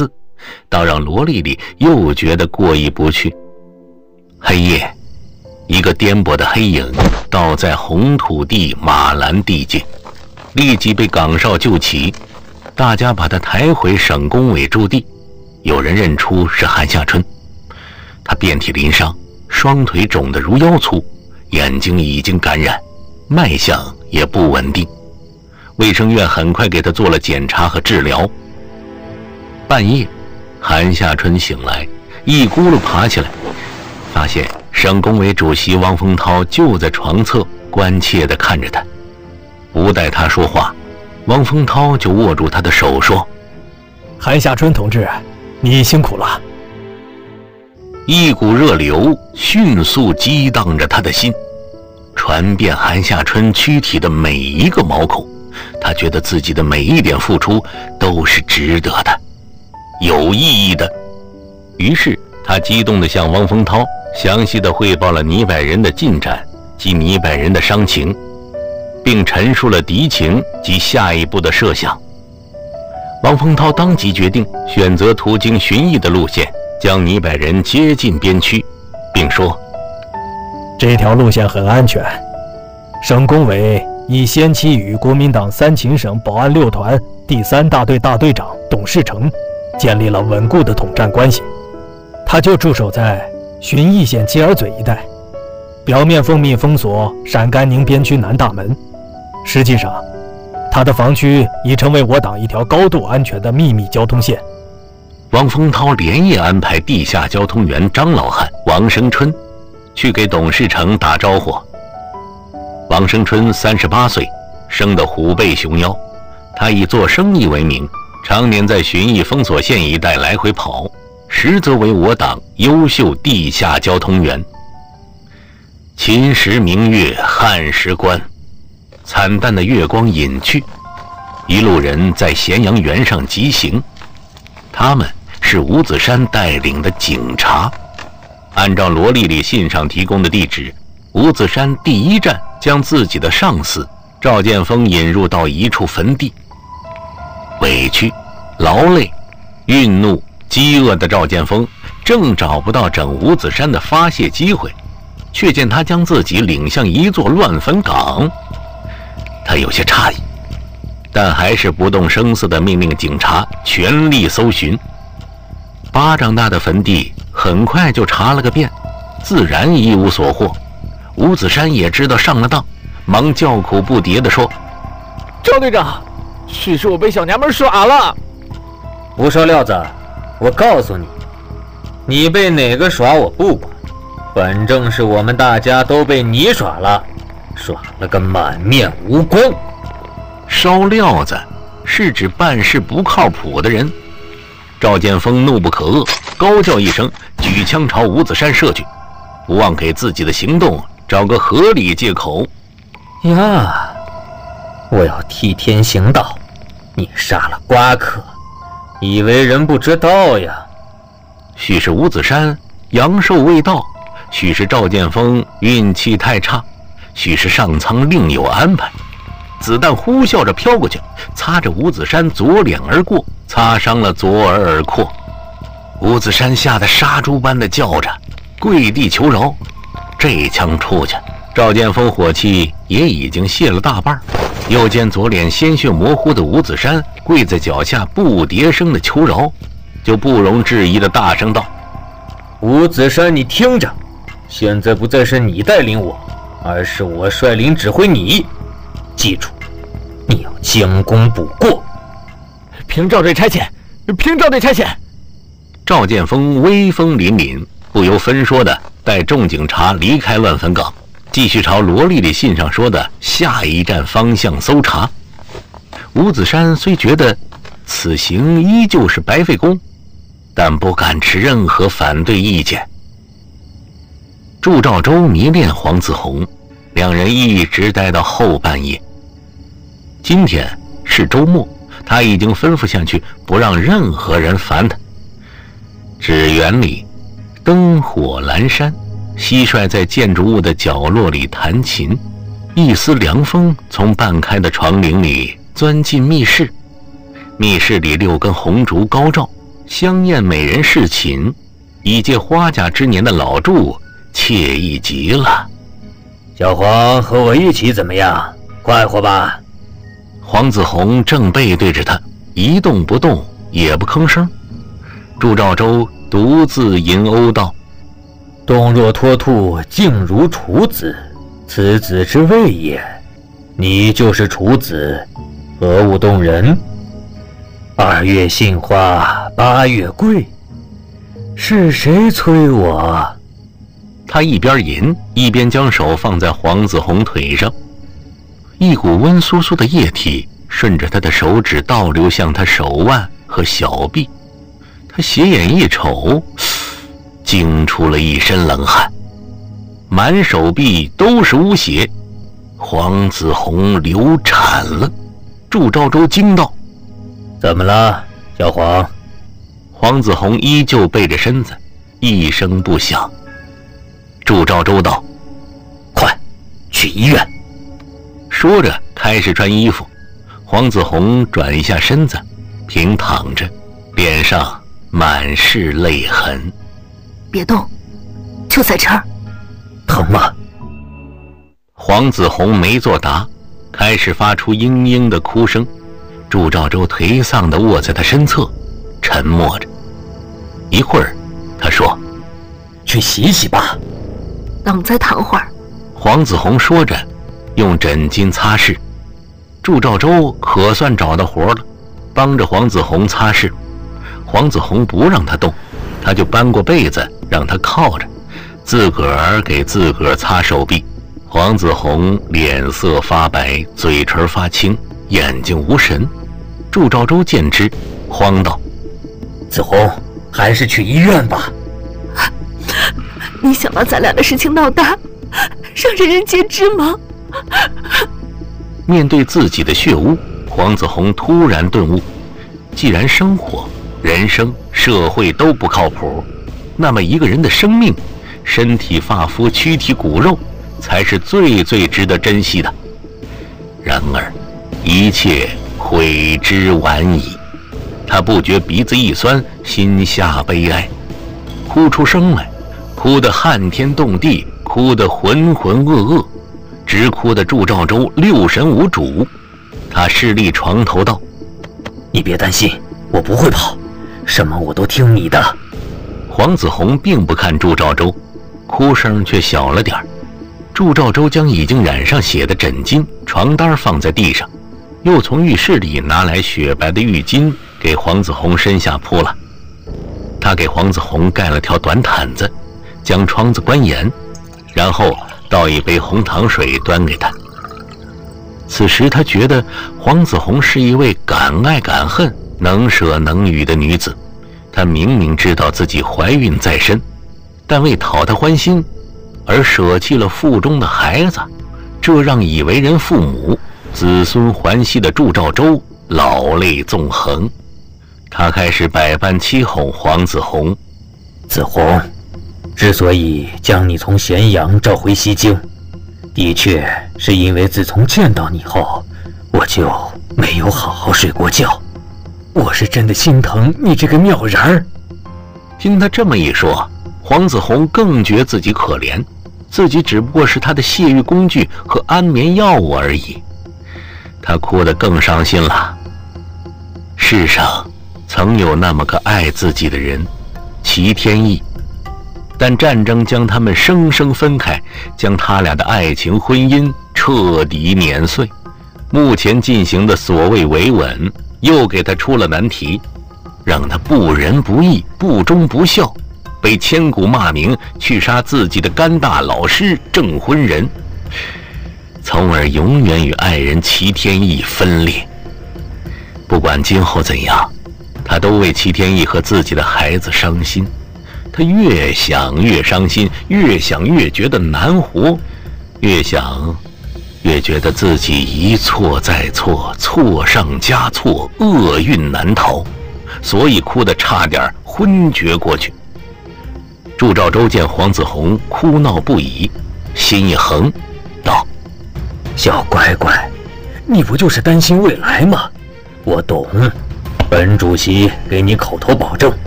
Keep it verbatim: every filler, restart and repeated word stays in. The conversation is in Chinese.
字，倒让罗丽丽又觉得过意不去。黑夜，一个颠簸的黑影倒在红土地马兰地界，立即被岗哨救起，大家把他抬回省工委驻地。有人认出是韩夏春，他遍体鳞伤，双腿肿得如腰粗，眼睛已经感染，脉象也不稳定。卫生院很快给他做了检查和治疗。半夜，韩夏春醒来，一咕噜爬起来，发现省工委主席王丰涛就在床侧，关切地看着他。不待他说话，王丰涛就握住他的手说：“ 韩夏春同志，你辛苦了。” 一股热流迅速激荡着他的心，传遍韩夏春躯体的每一个毛孔。他觉得自己的每一点付出都是值得的，有意义的。于是他激动地向王丰涛详细地汇报了泥摆人的进展及泥摆人的伤情，并陈述了敌情及下一步的设想。王丰涛当即决定选择途经寻弋的路线，将泥摆人接近边区，并说：“ 这条路线很安全，省工委已先期与国民党三秦省保安六团第三大队大队长董世成建立了稳固的统战关系。他就驻守在寻弋县鸡儿嘴一带，表面封密封锁陕甘宁边区南大门，实际上他的防区已成为我党一条高度安全的秘密交通线。” 王丰涛连夜安排地下交通员张老汉、王生春去给董世成打招呼。王生春三十八岁，生得虎背熊腰，他以做生意为名，常年在寻弋封锁线一带来回跑，实则为我党优秀地下交通员。秦时明月汉时关，惨淡的月光隐去，一路人在咸阳原上疾行，他们是吴子山带领的警察。按照罗丽丽信上提供的地址，吴子山第一站将自己的上司赵建峰引入到一处坟地。委屈、劳累、愠怒、饥饿的赵建峰正找不到整吴子山的发泄机会，却见他将自己领向一座乱坟岗。他有些诧异，但还是不动声色地命令警察全力搜寻。巴掌大的坟地很快就查了个遍，自然一无所获。吴子山也知道上了当，忙叫苦不迭地说：“ 赵队长，许是我被小娘们耍了。” 不说料子，我告诉你，你被哪个耍我不管，反正是我们大家都被你耍了，耍了个满面无光。 烧料子是指办事不靠谱的人。赵建峰怒不可遏，高叫一声，举枪朝吴子山射去，不忘给自己的行动找个合理借口。 呀，我要替天行道，你杀了瓜客，以为人不知道呀？ 许是吴子山阳寿未到，许是赵建峰运气太差，许是上苍另有安排。子弹呼啸着飘过去，擦着吴子山左脸而过，擦伤了左耳耳廓。吴子山吓得杀猪般的叫着，跪地求饶。这枪出去，赵建峰火气也已经泄了大半，又见左脸鲜血模糊的吴子山跪在脚下不迭声的求饶，就不容置疑的大声道：“ 吴子山，你听着，现在不再是你带领我，而是我率领指挥你。记住，你要将功补过。 凭赵队差遣，凭赵队差遣。” 赵建峰威风凛凛，不由分说的带众警察离开乱坟岗，继续朝罗丽丽信上说的下一站方向搜查。吴子山虽觉得此行依旧是白费功，但不敢持任何反对意见。祝兆州迷恋黄子红，两人一直待到后半夜。今天是周末，他已经吩咐下去，不让任何人烦他。纸园里灯火阑珊，蟋蟀在建筑物的角落里弹琴，一丝凉风从半开的床棂里钻进密室。密室里六根红烛高照， 香艳美人侍寝，已届花甲之年的老祝惬意极了。 小黄和我一起怎么样？快活吧。 黄子弘正背对着他，一动不动，也不吭声。祝兆州独自吟殴道： 动若脱兔，静如处子，此子之谓也。你就是处子，何物动人？二月杏花，八月桂，是谁催我？ 他一边吟，一边将手放在黄子弘腿上，一股温酥酥的液体顺着他的手指倒流向他手腕和小臂。他斜眼一瞅，惊出了一身冷汗，满手臂都是污血。黄子弘流产了。祝兆州惊道： 怎么了，小黄？ 黄子弘依旧背着身子，一声不响。祝兆州道： 快去医院。 说着开始穿衣服。黄子弘转一下身子，平躺着，脸上满是泪痕。 别动，就在这儿。 疼吗？ 黄子弘没作答，开始发出嘤嘤的哭声。祝兆州颓丧地卧在他身侧，沉默着。一会儿，他说： 去洗洗吧。 等再躺会儿。 黄子弘说着，用枕巾擦拭。祝兆州可算找到活了，帮着黄子弘擦拭。黄子弘不让他动，他就搬过被子让他靠着，自个儿给自个儿擦手臂。黄子弘脸色发白，嘴唇发青，眼睛无神。祝兆州见之，慌道： 子弘，还是去医院吧。 你想把咱俩的事情闹大，让人人皆知吗？ 面对自己的血污，黄子弘突然顿悟，既然生活、人生、社会都不靠谱，那么一个人的生命、身体发肤、躯体骨肉才是最最值得珍惜的。然而一切悔之晚矣。他不觉鼻子一酸，心下悲哀，哭出声来，哭得撼天动地，哭得浑浑噩噩，直哭得祝兆州六神无主。他侍立床头道： 你别担心，我不会跑，什么我都听你的。 黄子弘并不看祝兆州，哭声却小了点儿。祝兆州将已经染上血的枕巾、床单放在地上，又从浴室里拿来雪白的浴巾给黄子弘身下铺了。他给黄子弘盖了条短毯子，将窗子关严，然后倒一杯红糖水端给他。此时他觉得黄子弘是一位敢爱敢恨、能舍能予的女子。她明明知道自己怀孕在身，但为讨她欢心而舍弃了腹中的孩子，这让已为人父母、子孙环系的祝兆州老泪纵横。他开始百般欺哄黄子弘： 子弘，之所以将你从咸阳召回西京，的确是因为自从见到你后，我就没有好好睡过觉。我是真的心疼你这个妙人儿。 听他这么一说，黄子弘更觉自己可怜，自己只不过是他的泄欲工具和安眠药物而已。他哭得更伤心了。世上曾有那么个爱自己的人，齐天意，但战争将他们生生分开，将他俩的爱情婚姻彻底碾碎。目前进行的所谓维稳，又给他出了难题，让他不仁不义、不忠不孝，被千古骂名，去杀自己的肝大老师证婚人，从而永远与爱人齐天意分裂。不管今后怎样，他都为齐天意和自己的孩子伤心。他越想越伤心，越想越觉得难活，越想越觉得自己一错再错，错上加错，厄运难逃，所以哭得差点昏厥过去。祝兆州见黄子弘哭闹不已，心一横，道： 小乖乖，你不就是担心未来吗？我懂，本主席给你口头保证，